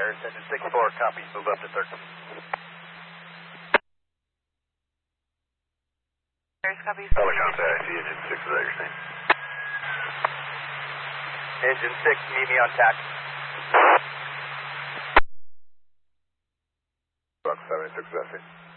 clearance. Engine 6-4, copy. Move up to 13. Copy. Helicopter, I see engine 6, is that your same? Engine 6, meet me on tack. Buck 76, that's it.